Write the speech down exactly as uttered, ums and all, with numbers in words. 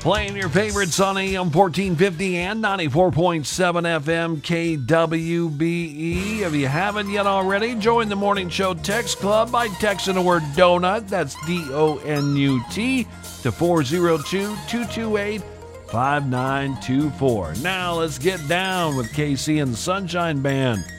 Playing your favorites on A M fourteen fifty and ninety-four point seven F M K W B E. If you haven't yet already, join the Morning Show Text Club by texting the word donut, that's D O N U T, to four oh two, two two eight, five nine two four. Now let's get down with K C and the Sunshine Band.